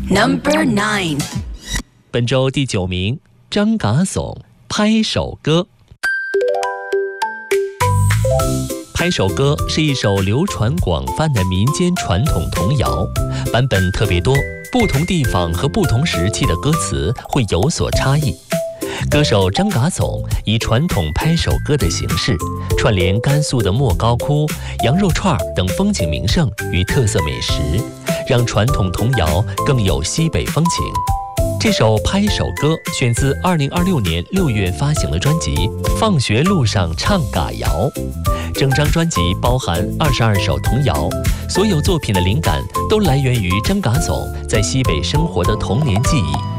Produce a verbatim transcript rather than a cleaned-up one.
Number nine， 本周第九名，张嘎怂拍手歌。拍手歌是一首流传广泛的民间传统童谣，版本特别多，不同地方和不同时期的歌词会有所差异。歌手张嘎怂以传统拍手歌的形式，串联甘肃的莫高窟、羊肉串等风景名胜与特色美食，让传统童谣更有西北风情。这首拍手歌选自二零二六年六月发行的专辑《放学路上唱嘎谣》，整张专辑包含二十二首童谣，所有作品的灵感都来源于张嘎怂在西北生活的童年记忆。